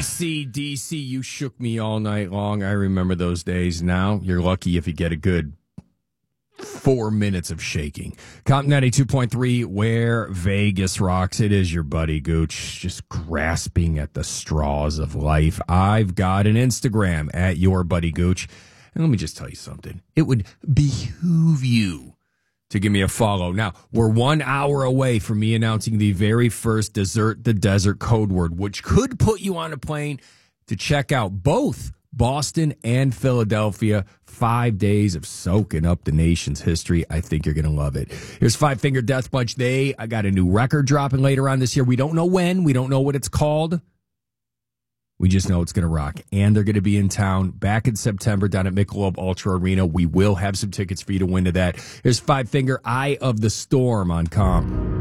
DC, you shook me all night long. I remember those days. Now you're lucky if you get a good 4 minutes of shaking. Comp 92.3, where Vegas rocks. It is your buddy Gooch, just grasping at the straws of life. I've got an Instagram at your buddy Gooch. And let me just tell you something. It would behoove you to give me a follow. Now, we're 1 hour away from me announcing the very first Desert the Desert code word, which could put you on a plane to check out both Boston and Philadelphia. 5 days of soaking up the nation's history. I think you're going to love it. Here's Five Finger Death Punch. I got a new record dropping later on this year. We don't know when. We don't know what it's called. We just know it's going to rock. And they're going to be in town back in September down at Michelob Ultra Arena. We will have some tickets for you to win to that. Here's Five Finger, Eye of the Storm on Comp.